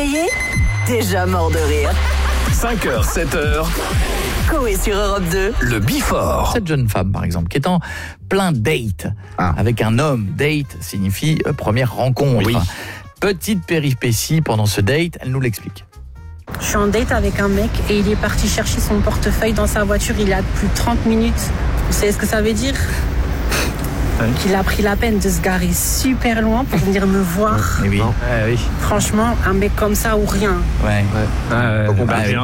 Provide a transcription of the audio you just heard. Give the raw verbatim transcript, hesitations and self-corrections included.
réveillé, déjà mort de rire. cinq heures, sept heures. Coé sur Europe deux. Le Before. Cette jeune femme, par exemple, qui est en plein date Ah. avec un homme. Date signifie euh, première rencontre. Oui. Petite péripétie pendant ce date, elle nous l'explique. Je suis en date avec un mec et il est parti chercher son portefeuille dans sa voiture il y a plus de trente minutes. Vous savez ce que ça veut dire ? Ouais. Qu'il a pris la peine de se garer super loin pour venir me voir. Eh oui. Non. Ouais, oui. Franchement, un mec comme ça ou rien. Ouais. Ouais. Bah, Faut qu'on bah, parle oui. bien.